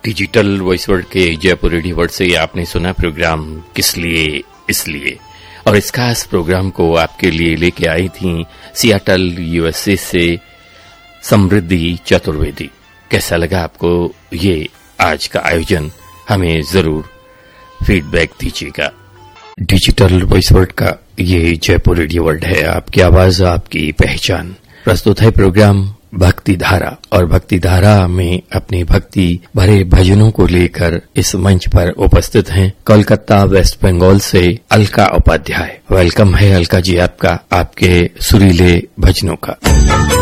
Digital voice world के Jaipur radio world से आपने सुना प्रोग्राम किस लिए इसलिए, और इस खास प्रोग्राम को आपके लिए लेके आई थी सियाटल यूएसए से समृद्धि चतुर्वेदी। कैसा लगा आपको ये आज का आयोजन, हमें जरूर फीडबैक दीजिएगा। डिजिटल वॉइस वर्ल्ड का ये जयपुर रेडियो वर्ल्ड है, आपकी आवाज आपकी पहचान। प्रस्तुत है प्रोग्राम भक्ति धारा, और भक्ति धारा में अपनी भक्ति भरे भजनों को लेकर इस मंच पर उपस्थित हैं कोलकाता वेस्ट बंगाल से अलका उपाध्याय। वेलकम है अलका जी आपका, आपके सुरीले भजनों का।